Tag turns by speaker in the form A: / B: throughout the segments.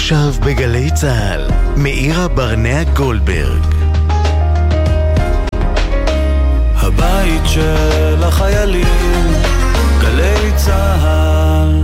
A: עכשיו בגלי צהל, מאירה ברנע גולדברג.
B: הבית של החיילים, גלי צהל.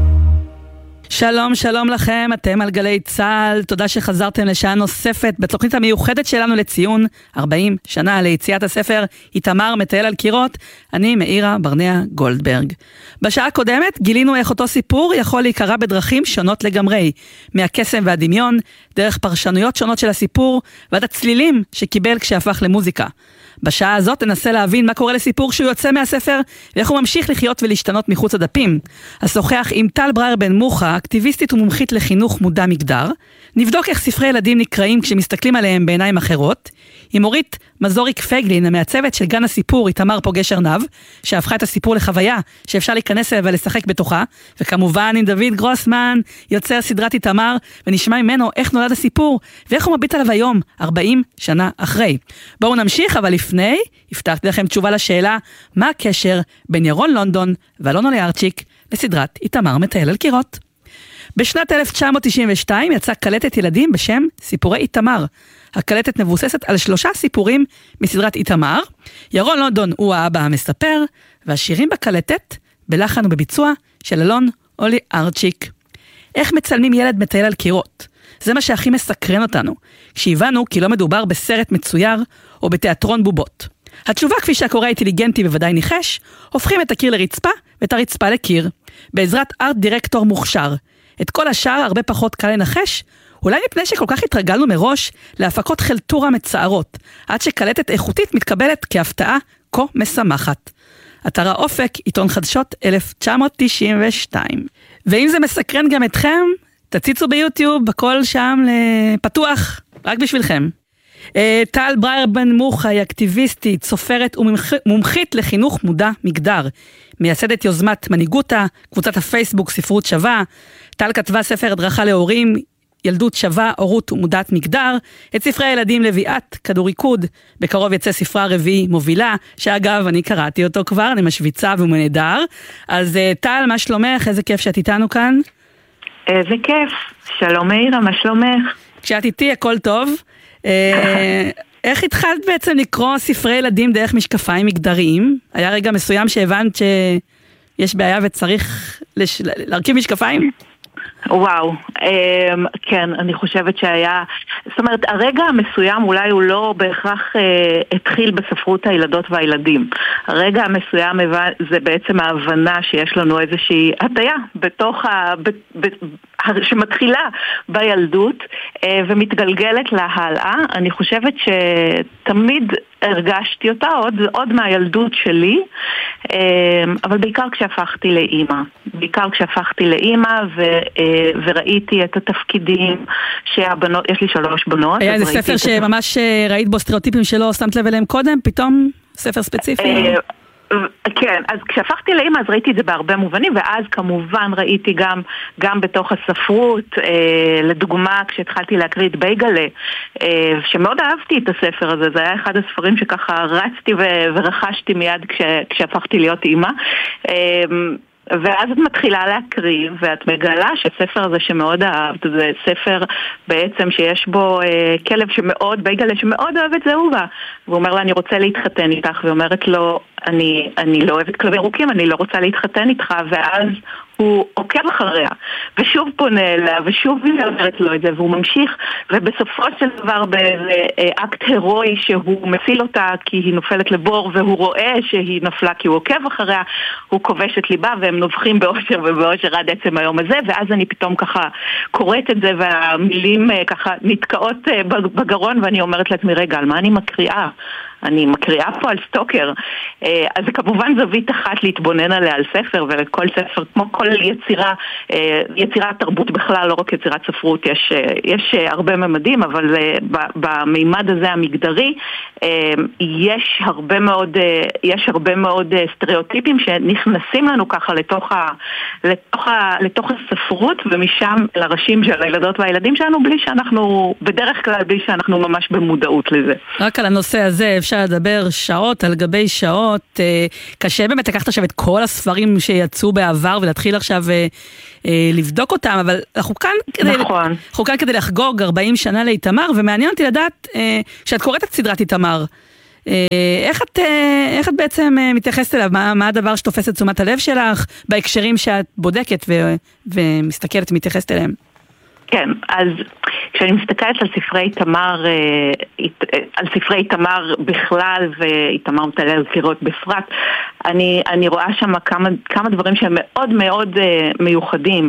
C: שלום, שלום לכם, אתם על גלי צהל, תודה שחזרתם לשעה נוספת בתוכנית המיוחדת שלנו לציון 40 שנה ליציאת הספר איתמר מטייל על קירות. אני מאירה ברנע גולדברג. בשעה הקודמת גילינו איך אותו סיפור יכול להיקרא בדרכים שונות לגמרי, מהקסם והדמיון, דרך פרשנויות שונות של הסיפור, ועד הצלילים שקיבל כשהפך למוזיקה. בשעה הזאת ננסה להבין מה קורה לסיפור שהוא יוצא מהספר, ואיך הוא ממשיך לחיות ולהשתנות מחוץ הדפים. אשוחח עם טל ברייר בן מוחה, אקטיביסטית ומומחית לחינוך מודע מגדר. נבדוק איך ספרי ילדים נקראים כשמסתכלים עליהם בעיניים אחרות. עם אורית מזוריק פגלין, המעצבת של גן הסיפור איתמר פוגש ארנב, שהפכה את הסיפור לחוויה שאפשר להיכנס אליה ולשחק בתוכה. וכמובן עם דוד גרוסמן, יוצר סדרת איתמר, ונשמע ממנו איך נולד הסיפור, ואיך הוא מביט עליו היום, 40 שנה אחרי. בואו נמשיך, אבל לפני, הבטחתי לכם תשובה לשאלה, מה הקשר בין ירון לונדון ואלונה ליארצ'יק לסדרת איתמר מטייל על קירות? בשנת 1992 יצאה קלטת ילדים בשם סיפורי איתמר. הקלטת מבוססת על 3 סיפורים מסדרת איתמר. ירון לונדון הוא האבא המספר, והשירים בקלטת בלחן ובביצוע של אלון אולי ארצ'יק. איך מצלמים ילד מטייל על קירות? זה מה שהכי מסקרן אותנו, כשהבנו כי לא מדובר בסרט מצויר או בתיאטרון בובות. התשובה, כפי שהקורא האינטליגנטי בוודאי ניחש, הופכים את הקיר לרצפה ואת הרצפה לקיר, בעזרת ארט דירקטור מוכשר. את כל השאר הרבה פחות קל לנחש, אולי מפני שכל כך התרגלנו מראש להפקות חלטורה מצערות, עד שקלטת איכותית מתקבלת כהפתעה כה משמחת. אתר האופק, עיתון חדשות 1992. ואם זה מסקרן גם אתכם, תציצו ביוטיוב, בכל שם פתוח, רק בשבילכם. טל ברייר בן מוחה היא אקטיביסטית, סופרת ומומחית לחינוך מודע מגדר. מייסדת יוזמת מנהיגותה, קבוצת הפייסבוק ספרות שווה. טל כתבה ספר הדרכה להורים, ילדות שווה, הורות ומודעת מגדר. את ספרי הילדים לביאת, כדור ריקוד. בקרוב יצא ספרה הרביעי מובילה, שאגב אני קראתי אותו כבר, אני משוויצה והוא נהדר. אז טל, מה שלומך? איזה כיף שאת איתנו כאן.
D: איזה כיף. שלום מאירה, מה שלומך?
C: כשאת איתי הכל טוב. איך התחלת בעצם לקרוא ספרי ילדים דרך משקפיים מגדריים? היה רגע מסוים שהבנת שיש בעיה וצריך להרכיב משקפיים?
D: וואו, כן, אני חושבת שהיה, זאת אומרת, הרגע המסוים אולי הוא לא בהכרח התחיל בספרות הילדות והילדים. הרגע המסוים זה בעצם ההבנה שיש לנו איזושהי הטיה בתוך שמתחילה בילדות ומתגלגלת להלאה. אני חושבת שתמיד הרגשתי אותה עוד מהילדות שלי, אבל בעיקר כשהפכתי לאימא וראיתי את התפקידים שהבנות, יש לי 3 בנות.
C: היה איזה ספר שממש ראית בו סטריאוטיפים שלא שמת לב אליהם קודם, פתאום ספר ספציפי?
D: כן, אז כשהפכתי לאמא אז ראיתי את זה בהרבה מובנים, ואז כמובן ראיתי גם בתוך הספרות, לדוגמה כשהתחלתי להקריא את בייגלה, שמאוד אהבתי את הספר הזה, זה היה אחד הספרים שככה רצתי ורכשתי מיד כשהפכתי להיות אמא, ואז את מתחילה להקריא, ואת מגלה שהספר הזה שמאוד אהבת, זה ספר בעצם שיש בו כלב בייגלה שמאוד אוהב את זהובה, והוא אומר לה, אני רוצה להתחתן איתך, ואומרת לו, אני לא אוהבת כלבי ירוקים, אני לא רוצה להתחתן איתך, ואז הוא עוקב אחריה, ושוב פונה אליה, ושוב היא אומרת לו את זה, והוא ממשיך, ובסופו של דבר באקט הירואי שהוא מציל אותה כי היא נופלת לבור, והוא רואה שהיא נפלה כי הוא עוקב אחריה, הוא כובש את ליבה, והם נובחים באושר ובאושר עד עצם היום הזה, ואז אני פתאום ככה קוראת את זה, והמילים ככה נתקעות בגרון, ואני אומרת לעצמי, רגע, על מה אני מקריאה? אני מקריאה פה על סטוקר. אז זה כמובן זווית אחת להתבונן עליה על ספר, ולכל ספר, כמו כל יצירת תרבות בכלל, לא רק יצירת ספרות, יש הרבה ממדים, אבל במימד הזה המגדרי יש הרבה מאוד סטריאוטיפים שנכנסים לנו ככה לתוך הספרות, ומשם לראשים של הילדות והילדים שלנו, בדרך כלל בלי שאנחנו ממש במודעות לזה.
C: רק על הנושא הזה אפשר אפשר לדבר שעות על גבי שעות, קשה באמת לקחת עכשיו את כל הספרים שיצאו בעבר ולהתחיל עכשיו לבדוק אותם, אבל אנחנו כאן כדי לחגוג 40 שנה לאיתמר, ומעניין אותי לדעת, כשאת קוראת את סדרת איתמר, איך את בעצם מתייחסת אליו? מה הדבר שתופס את תשומת הלב שלך בהקשרים שאת בודקת ומסתכלת ומתייחסת אליהם?
D: כן, אז כשאני מסתכלת על ספרי איתמר בכלל ואיתמר מטייל אל קירות בפרט, אני רואה שם כמה דברים שהם מאוד מאוד מיוחדים.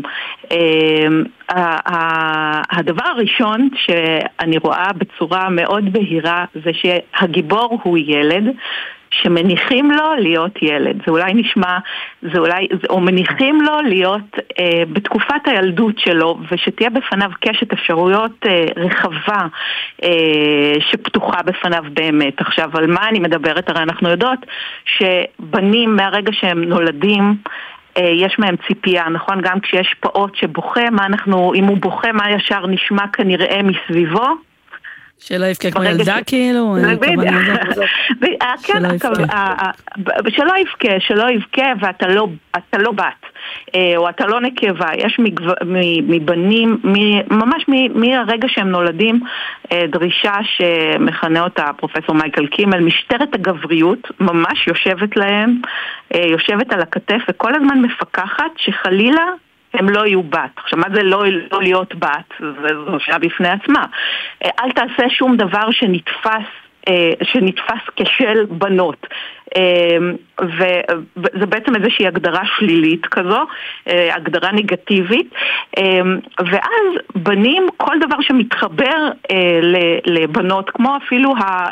D: הדבר הראשון שאני רואה בצורה מאוד בהירה זה שהגיבור הוא ילד שמניחים לו להיות ילד. זה אולי נשמע, או מניחים לו להיות בתקופת הילדות שלו, ושתהיה בפניו קשת אפשרויות רחבה שפתוחה בפניו באמת. עכשיו, על מה אני מדברת? הרי אנחנו יודעות שבנים מהרגע שהם נולדים, יש מהם ציפייה, נכון? גם כשיש פעוט שבוכה, אם הוא בוכה, מה ישר נשמע כנראה מסביבו?
C: שלא יבכה כמו ילדה כאילו?
D: שלא יבכה ואתה לא בת, או אתה לא נקבה. יש מבנים, ממש מהרגע שהם נולדים, דרישה שמכנה אותה פרופסור מייקל קימל, משטרת הגבריות, ממש יושבת להם, יושבת על הכתף וכל הזמן מפקחת שחלילה הם לא יהיו בת. עכשיו, מה זה לא להיות בת? זו שאלה בפני עצמה. אל תעשה שום דבר שנתפס כשל בנות. וזה בעצם איזושהי הגדרה שלילית כזו, הגדרה נגטיבית, ואז בנים, כל דבר שמתחבר לבנות, כמו אפילו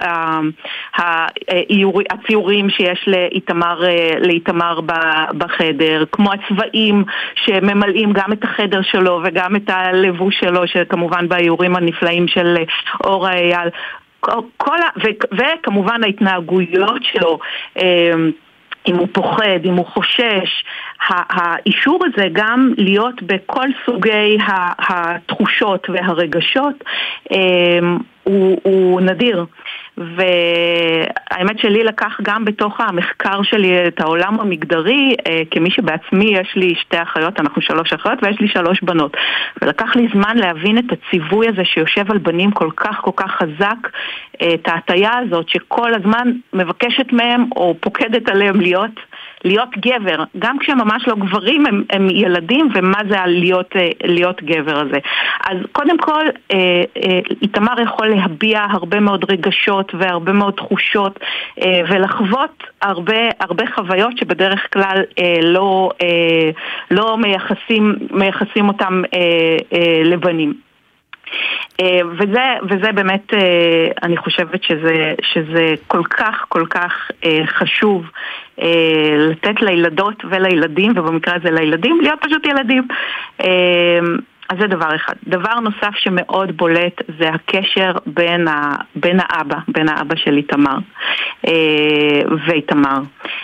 D: הציורים שיש לאיתמר בחדר, כמו הצבעים שממלאים גם את החדר שלו וגם את הלבוש שלו, שכמובן באיורים הנפלאים של אור אייל, וכמובן ההתנהגויות שלו, אם הוא פוחד, אם הוא חושש, האישור הזה גם להיות בכל סוגי התחושות והרגשות הוא נדיר. והאמת שלי לקח גם בתוך המחקר שלי את העולם המגדרי, כמי שבעצמי יש לי 2 אחיות, אנחנו 3 אחיות ויש לי 3 בנות, ולקח לי זמן להבין את הציווי הזה שיושב על בנים כל כך חזק, את ההטיה הזאת שכל הזמן מבקשת מהם או פוקדת עליהם להיות גבר, גם כשהם ממש לא גברים, הם ילדים, ומה זה להיות גבר הזה. אז קודם כל, איתמר יכול להביע הרבה מאוד רגשות והרבה מאוד תחושות, ולחוות הרבה חוויות שבדרך כלל לא מייחסים אותם לבנים. וזה באמת, אני חושבת שזה כל כך חשוב לתת לילדות ולילדים, ובמקרה הזה לילדים, להיות פשוט ילדים. אז זה דבר אחד. דבר נוסף שמאוד בולט זה הקשר בין האבא של איתמר ואיתמר.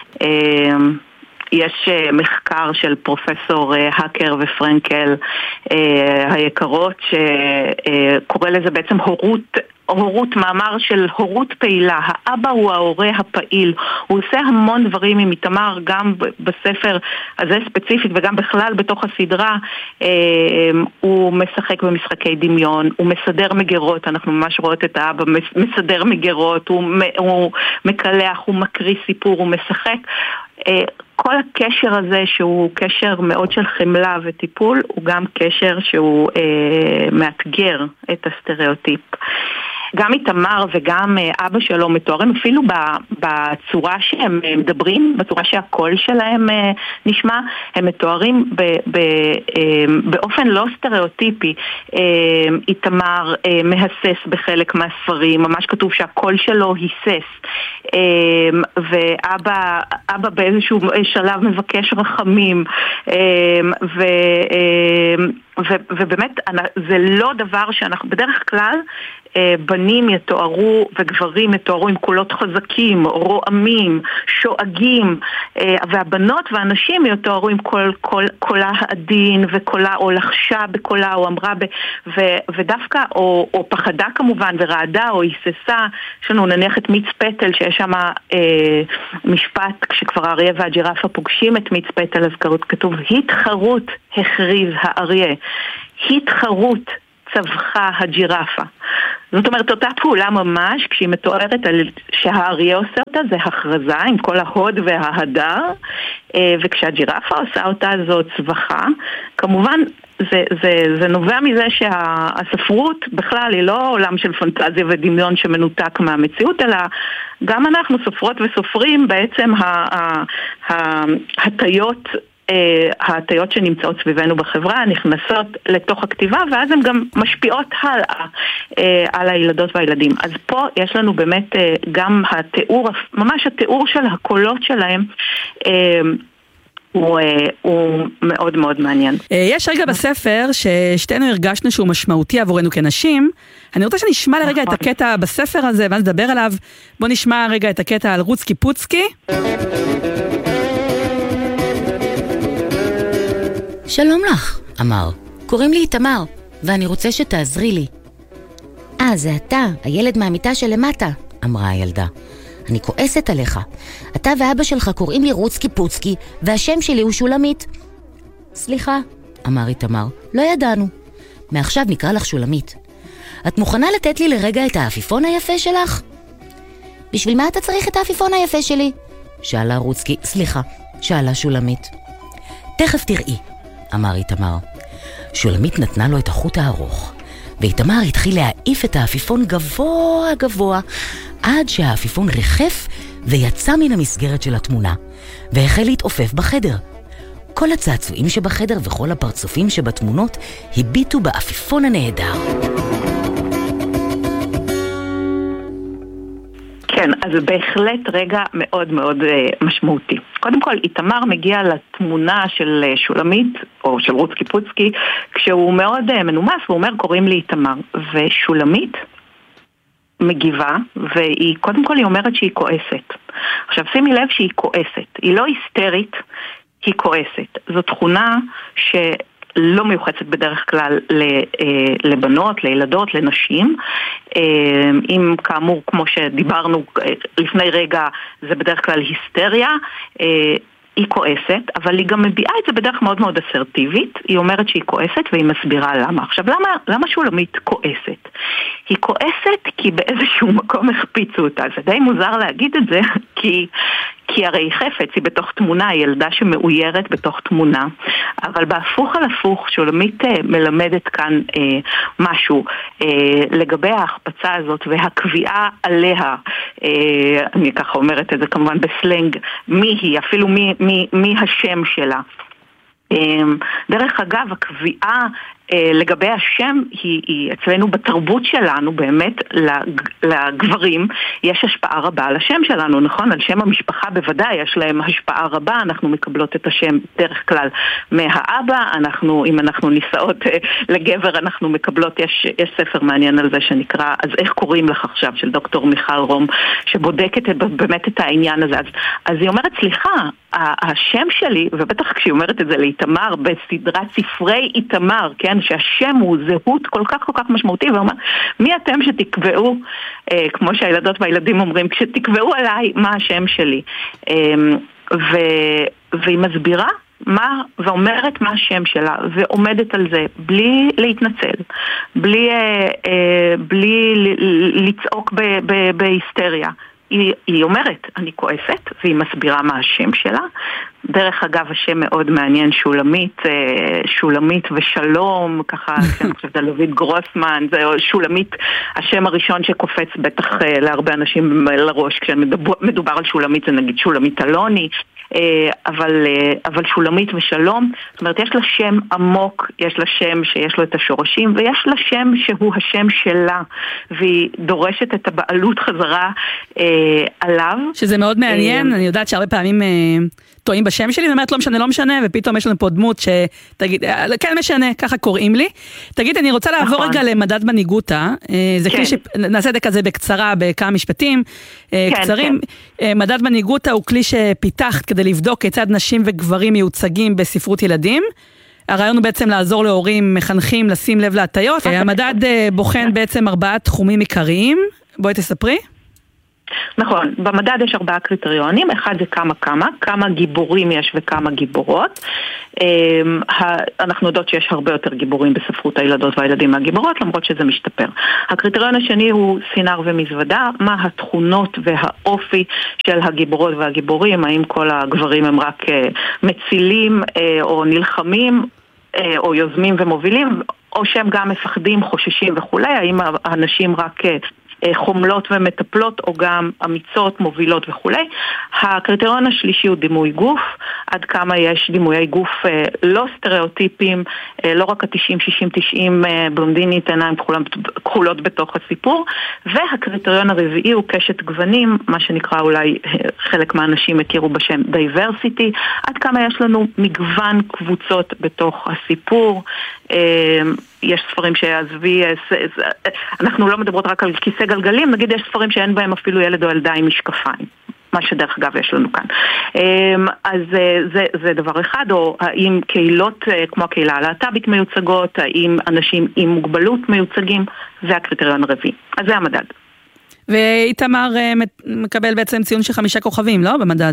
D: יש מחקר של פרופסור הקר ופרנקל היקרות שקורא לזה בעצם הורות, מאמר של הורות פעילה. האבא הוא ההורה הפעיל, הוא עושה המון דברים עם איתמר, גם בספר הזה ספציפית וגם בכלל בתוך הסדרה. הוא משחק במשחקי דמיון, הוא מסדר מגירות, אנחנו ממש רואות את האבא מסדר מגירות, הוא מקלח, הוא מקריא סיפור, הוא משחק. כל הקשר הזה שהוא קשר מאוד של חמלה וטיפול, הוא גם קשר שהוא מאתגר את הסטריאוטיפ. גם איתמר וגם אבא שלו מתוארים אפילו בצורה שהם מדברים, בצורה שהקול שלהם נשמע, הם מתוארים באופן לא סטריאוטיפי. איתמר מהסס בחלק מהספרים, ממש כתוב שהקול שלו היסס, ואבא באיזשהו שלב מבקש רחמים, ובאמת זה לא דבר שאנחנו בדרך כלל בנים יתוארו וגברים יתוארו עם קולות חזקים, רועמים, שואגים, והבנות והנשים יתוארו עם קולה העדין וקולה או לחשה בקולה או אמרה ודווקא או פחדה כמובן ורעדה או היססה. יש לנו נניח את מיץ פטל שיש שם משפט כשכבר האריה והג'ירפה פוגשים את מיץ פטל, אז כתוב התחרות הכריז האריה, התחרות צווחה הג'ירפה. זאת אומרת, אותה פעולה ממש, כשהיא מתוארת על שהאריה עושה אותה, זה הכרזה עם כל ההוד וההדר, וכשהג'ירפה עושה אותה זו צווחה. כמובן, זה נובע מזה שהספרות בכלל היא לא עולם של פנטזיה ודמיון שמנותק מהמציאות, אלא גם אנחנו סופרות וסופרים בעצם ההטיות שנמצאות סביבנו בחברה נכנסות לתוך הכתיבה, ואז הן גם משפיעות הלאה על הילדות והילדים. אז פה יש לנו באמת גם התיאור, ממש התיאור של הקולות שלהם הוא מאוד מאוד מעניין.
C: יש רגע בספר ששתינו הרגשנו שהוא משמעותי עבורנו כנשים. אני רוצה שנשמע לרגע את הקטע בספר הזה ואז נדבר עליו. בוא נשמע רגע את הקטע על רוצקי פוצקי.
E: שלום לך, אמר. קוראים לי איתמר, ואני רוצה שתעזרי לי. זה אתה, הילד מהמיטה שלמטה, אמרה הילדה. אני כועסת עליך. אתה ואבא שלך קוראים לי רוצקי פוצקי, והשם שלי הוא שולמית. סליחה, אמר איתמר, לא ידענו. מעכשיו נקרא לך שולמית. את מוכנה לתת לי לרגע את האפיפון היפה שלך? בשביל מה אתה צריך את האפיפון היפה שלי? שאלה רוצקי, שאלה שולמית. תכף תראי, אמר איתמר. שולמית נתנה לו את החוט הארוך, ואיתמר התחיל להעיף את האפיפון גבוה גבוה, עד שהאפיפון ריחף ויצא מן המסגרת של התמונה, והחל להתעופף בחדר. כל הצעצועים שבחדר וכל הפרצופים שבתמונות הביטו באפיפון הנהדר.
D: כן, אז בהחלט רגע מאוד מאוד משמעותי. קודם כל, איתמר מגיע לתמונה של שולמית, או של רוצקי פוצקי, כשהוא מאוד מנומס, והוא אומר, קוראים לי איתמר. ושולמית מגיבה, והיא, קודם כל היא אומרת שהיא כועסת. עכשיו, שימי לב שהיא כועסת. היא לא היסטרית, היא כועסת. זו תכונה לא מיוחסת בדרך כלל לבנות, לילדות, לנשים. אם כאמור, כמו שדיברנו לפני רגע, זה בדרך כלל היסטריה, היא כועסת, אבל היא גם מביעה את זה בדרך מאוד מאוד אסרטיבית. היא אומרת שהיא כועסת והיא מסבירה למה. עכשיו, למה שולמית כועסת? היא כועסת כי באיזשהו מקום החפיצו אותה. זה די מוזר להגיד את זה, כי הרי היא חפץ, היא בתוך תמונה, היא ילדה שמאוירת בתוך תמונה, אבל בהפוך על הפוך, שולמית מלמדת כאן משהו לגבי ההחפצה הזאת והקביעה עליה, אני ככה אומרת את זה כמובן בסלנג, מי היא, אפילו מי השם שלה. דרך אגב, הקביעה לגבי השם היא אצלנו בתרבות שלנו, באמת לגברים יש השפעה רבה על השם שלנו, נכון? על שם המשפחה בוודאי יש להם השפעה רבה. אנחנו מקבלות את השם דרך כלל מהאבא, אם אנחנו נישאות לגבר אנחנו מקבלות, יש ספר מעניין על זה שנקרא אז איך קוראים לך עכשיו, של דוקטור מיכל רום, שבודקת באמת את העניין הזה. אז היא אומרת, סליחה, השם שלי, ובטח כשהיא אומרת את זה לאיתמר בסדרת ספרי איתמר, כן, שהשם הוא זהות כל כך כל כך משמעותי, ואומר, מי אתם שתקבעו, כמו שהילדות והילדים אומרים, כשתקבעו עליי מה השם שלי, והיא מסבירה ואומרת מה השם שלה, ועומדת על זה בלי להתנצל, בלי לצעוק בהיסטריה. היא אומרת, אני כועסת, והיא מסבירה מה השם שלה. דרך אגב, השם מאוד מעניין, שולמית ושלום, ככה, אני חושבת על לויד גרוסמן, זה שולמית, השם הראשון שקופץ בטח להרבה אנשים לראש, כשמדובר על שולמית, זה נגיד שולמית אלוני, אבל שולמית ושלום, זאת אומרת, יש לה שם עמוק, יש לה שם שיש לו את השורשים, ויש לה שם שהוא השם שלה, והיא דורשת את הבעלות חזרה עליו.
C: שזה מאוד מעניין, אני יודעת שהרבה פעמים טועים בשם שלי, אני אומרת לא משנה, ופתאום יש לנו פה דמות שתגיד, כן משנה, ככה קוראים לי. תגיד, אני רוצה לעבור רגע למדד מנהיגותה, זה כלי שנעשה את זה כזה בקצרה, בכמה משפטים קצרים. מדד מנהיגותה הוא כלי שפיתחת כדי לבדוק כיצד נשים וגברים מיוצגים בספרות ילדים. הרעיון הוא בעצם לעזור להורים מחנכים לשים לב להטיות. המדד בוחן בעצם 4 תחומים עיקריים. בואי תספרי.
D: נכון, במדד יש 4 קריטריונים, אחד זה כמה גיבורים יש וכמה גיבורות. אנחנו יודעות שיש הרבה יותר גיבורים בספרות הילדות והילדים מהגיבורות, למרות שזה משתפר. הקריטריון השני הוא סינר ומזוודה, מה התכונות והאופי של הגיבורות והגיבורים, האם כל הגברים הם רק מצילים או נלחמים, או יוזמים ומובילים, או שהם גם מפחדים, חוששים וכולי, האם האנשים רק חומלות ומטפלות או גם אמיצות, מובילות וכולי. הקריטריון השלישי הוא דימוי גוף, עד כמה יש דימויי גוף לא סטריאוטיפים, לא רק ה-90-60-90 בלונדינית, עיניים כחולות בתוך הסיפור. והקריטריון הרביעי הוא קשת גוונים, מה שנקרא אולי חלק מהאנשים הכירו בשם diversity, עד כמה יש לנו מגוון קבוצות בתוך הסיפור. יש ספרים שעזבי, אנחנו לא מדברות רק על כיסא גלגלים, נגיד יש ספרים שאין בהם אפילו ילד או ילדה עם משקפיים, מה שדרך אגב יש לנו כאן. אז זה דבר אחד, או האם קהילות כמו הקהילה הלהט"בית מיוצגות, האם אנשים עם מוגבלות מיוצגים, זה הקריטריון הרביעי. אז זה המדד.
C: ואיתמר מקבל בעצם ציון של 5 כוכבים, לא? במדד.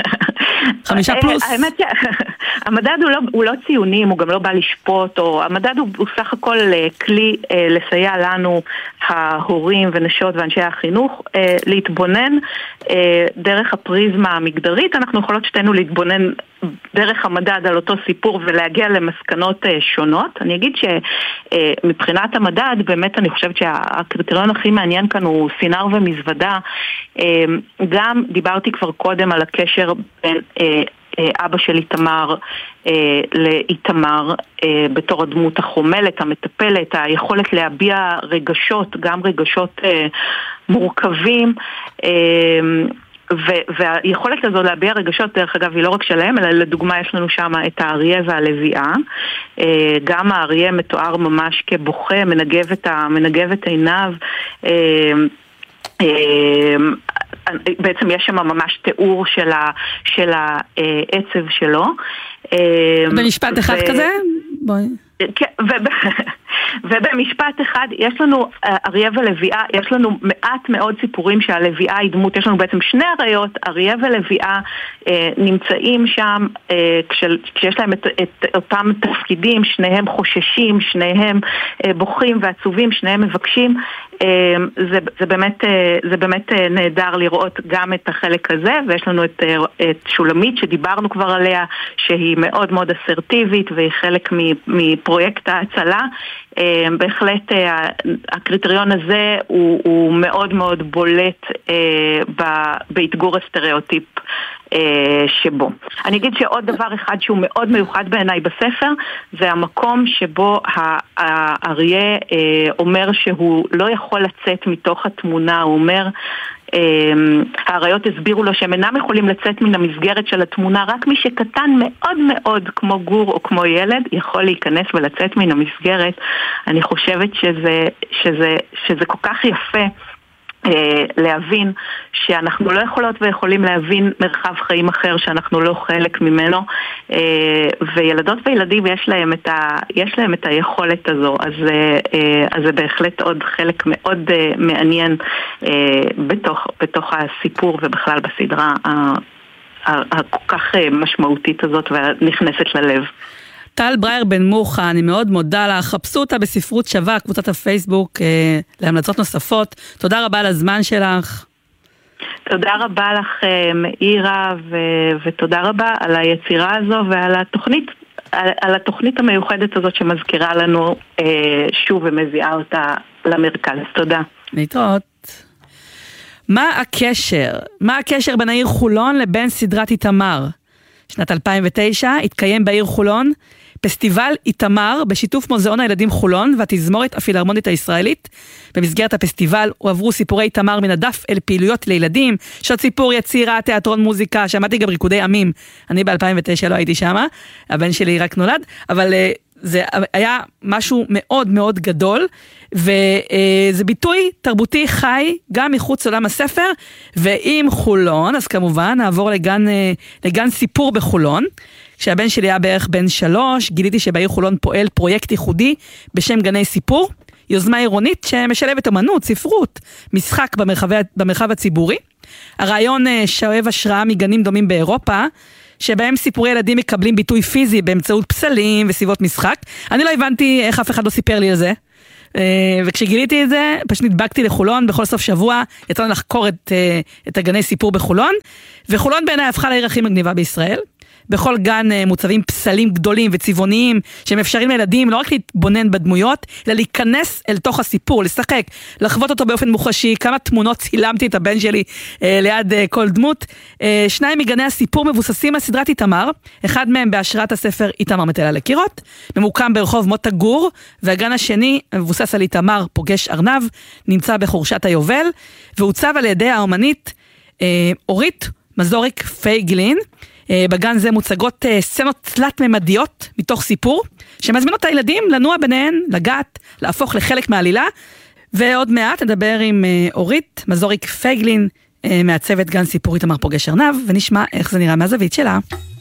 C: 5 פלוס.
D: האמת המדד הוא לא ציונים, הוא גם לא בא לשפוט, או המדד הוא סך הכל כלי לסייע לנו, ההורים ונשות ואנשי החינוך, להתבונן דרך הפריזמה המגדרית. אנחנו יכולות שתינו להתבונן דרך המדד על אותו סיפור ולהגיע למסקנות שונות. אני אגיד שמבחינת המדד, באמת אני חושבת שהקריטריון הכי מעניין כאן הוא סינר ומזוודה. גם דיברתי כבר קודם על הקשר בין אבא של איתמר לאיתמר בתור הדמות החומלת, המטפלת, היכולת להביע רגשות, גם רגשות מורכבים, והיכולת הזו להביע רגשות, דרך אגב, היא לא רק שלהם, אלא לדוגמה יש לנו שם את האריה והלוויה. גם האריה מתואר ממש כבוכה, מנגב את עיניו. בעצם יש שם ממש תיאור של העצב שלו.
C: במשפט אחד כזה? בואי.
D: ובמשפט אחד יש לנו אריה ולוויה, יש לנו מעט מאוד סיפורים שהלוויה היא דמות, יש לנו בעצם 2 אריות, אריה ולוויה נמצאים שם כשיש להם את אותם תפקידים, שניהם חוששים, שניהם בוכים ועצובים, שניהם מבקשים. זה באמת נהדר לראות גם את החלק הזה, ויש לנו את שולמית שדיברנו כבר עליה, שהיא מאוד מאוד אסרטיבית והיא חלק מפרויקט ההצלה. בהחלט הקריטריון הזה הוא מאוד מאוד בולט בהתגור הסטריאוטיפ שבו. אני אגיד שעוד דבר אחד שהוא מאוד מיוחד בעיניי בספר, זה המקום שבו האריה אומר שהוא לא יכול לצאת מתוך התמונה. הוא אומר, האריות הסבירו לו שהם אינם יכולים לצאת מן המסגרת של התמונה, רק מי שקטן מאוד מאוד כמו גור או כמו ילד יכול להיכנס ולצאת מן המסגרת. אני חושבת שזה כל כך יפה להבין שאנחנו לא יכולות ויכולים להבין מרחב חיים אחר שאנחנו לא חלק ממנו, וילדות וילדים יש להם את היכולת הזו. אז זה בהחלט עוד חלק מאוד מעניין בתוך הסיפור ובכלל בסדרה הכל כך משמעותית הזאת ונכנסת ללב.
C: טל ברייר בן מוחה, אני מאוד מודה לה, חפשו אותה בספרות שווה, קבוצת הפייסבוק, להמלצות נוספות. תודה רבה על הזמן שלך.
D: תודה רבה לך מאירה, ותודה רבה על היצירה הזו ועל התוכנית, על התוכנית המיוחדת הזאת שמזכירה לנו שוב ומביאה אותה למרכז. תודה.
C: להתראות. מה הקשר בין העיר חולון לבין סדרת איתמר? שנת 2009 התקיים בעיר חולון פסטיבל איתמר בשיתוף מוזיאון הילדים חולון והתזמורת הפילהרמונית הישראלית. במסגרת הפסטיבל הועברו סיפורי איתמר מן הדף אל פעילויות לילדים, שעות סיפור, יצירה, תיאטרון, מוזיקה, שמעתי גם ריקודי עמים. אני ב-2009 לא הייתי שמה, הבן שלי רק נולד, אבל זה היה משהו מאוד מאוד גדול, וזה ביטוי תרבותי חי גם מחוץ לעולם הספר, ועם חולון, אז כמובן נעבור לגן סיפור בחולון. כשהבן שלי היה בערך בן 3, גיליתי שבעיר חולון פועל פרויקט ייחודי בשם גני סיפור, יוזמה עירונית שמשלבת אמנות, ספרות, משחק במרחב הציבורי. הרעיון שואב השראה מגנים דומים באירופה, שבהם סיפורי ילדים מקבלים ביטוי פיזי באמצעות פסלים וסביבות משחק. אני לא הבנתי איך אף אחד לא סיפר לי על זה. וכשגיליתי את זה, פשוט נדבקתי לחולון, בכל סוף שבוע יצאנו לחקור את הגני סיפור בחולון, וחולון בעיניי הפכה לעיר הכי מגניבה בישראל. בכל גן מוצבים פסלים גדולים וצבעוניים שהם אפשרים לילדים לא רק להתבונן בדמויות, אלא להיכנס אל תוך הסיפור, לשחק, לחוות אותו באופן מוחשי. כמה תמונות צילמתי את הבן שלי ליד כל דמות. 2 מגני הסיפור מבוססים על סדרת איתמר, אחד מהם בהשראת הספר איתמר מטייל על הקירות, ממוקם ברחוב מוטה גור, והגן השני מבוסס על איתמר פוגש ארנב, נמצא בחורשת היובל, והוצב על ידי האומנית אורית מזוריק פייגלין. בגן זה מוצגות סצנות תלת-ממדיות מתוך סיפור, שמזמינות את הילדים לנוע ביניהן, לגעת, להפוך לחלק מהעלילה. ועוד מעט נדבר עם אורית מזוריק פייגלין, מעצבת גן סיפור איתמר פוגש ארנב, ונשמע איך זה נראה מהזווית שלה.